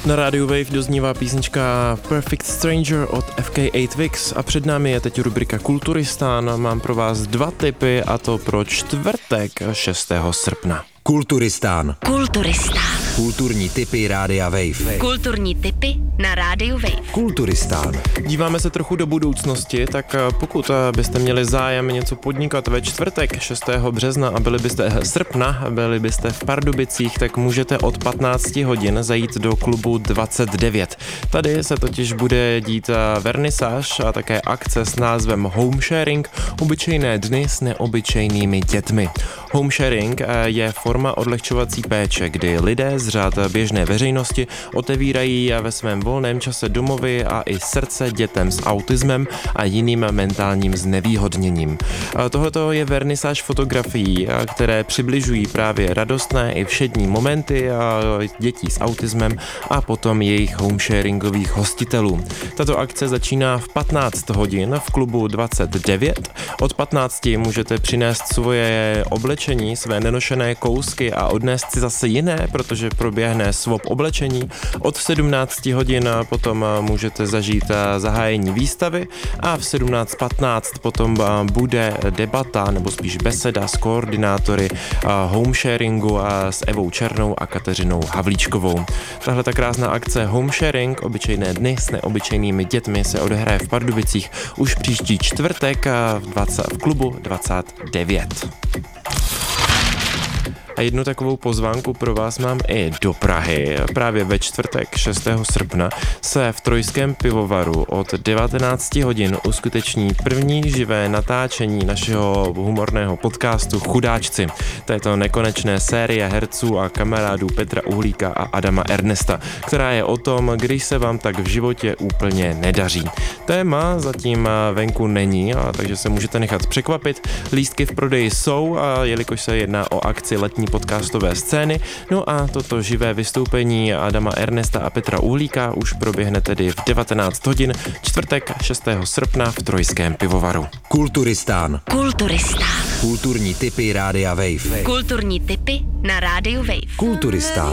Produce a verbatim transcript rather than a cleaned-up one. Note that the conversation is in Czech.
Na rádiu Wave doznívá písnička Perfect Stranger od F K osm Vix a před námi je teď rubrika Kulturistán. Mám pro vás dva tipy, a to pro čtvrtek šestého srpna. Kulturistán. Kulturistán. Kulturní tipy Rádia Wave. Kulturní tipy na rádiu Wave. Kulturistán. Díváme se trochu do budoucnosti, tak pokud byste měli zájem něco podnikat ve čtvrtek šestého března a byli byste srpna, byli byste v Pardubicích, tak můžete od patnácti hodin zajít do klubu dvacet devět. Tady se totiž bude dít vernisáž a také akce s názvem Home Sharing, obyčejné dny s neobyčejnými dětmi. Home Sharing je forma odlehčovací péče, kdy lidé z řad běžné veřejnosti otevírají ve svém volném čase domovy a i srdce dětem s autismem a jiným mentálním znevýhodněním. Tohleto je vernisáž fotografií, které přibližují právě radostné i všední momenty dětí s autismem a potom jejich homesharingových hostitelů. Tato akce začíná v patnáct hodin v klubu dvacet devět. Od patnácti můžete přinést svoje oblečení, své nenošené kousky a odnést si zase jiné, protože proběhne swap oblečení. Od sedmnácti hodin potom můžete zažít zahájení výstavy a v sedmnáct patnáct potom bude debata, nebo spíš beseda s koordinátory homesharingu s Evou Černou a Kateřinou Havlíčkovou. Tahle ta krásná akce Homesharing, obyčejné dny s neobyčejnými dětmi, se odehraje v Pardubicích už příští čtvrtek v, dvacet, v klubu dvacet devět. A jednu takovou pozvánku pro vás mám i do Prahy. Právě ve čtvrtek šestého srpna se v Trojském pivovaru od devatenácti hodin uskuteční první živé natáčení našeho humorného podcastu Chudáčci. Této nekonečné série herců a kamarádů Petra Uhlíka a Adama Ernesta, která je o tom, když se vám tak v životě úplně nedaří. Téma zatím venku není, a takže se můžete nechat překvapit. Lístky v prodeji jsou, a jelikož se jedná o akci letní podcastové scény. No a toto živé vystoupení Adama Ernesta a Petra Uhlíka už proběhne tedy v devatenáct hodin čtvrtek šestého srpna v Trojském pivovaru. Kulturistán. Kulturistán. Kulturní tipy Rádia Wave. Kulturní tipy na rádiu Wave. Kulturistán.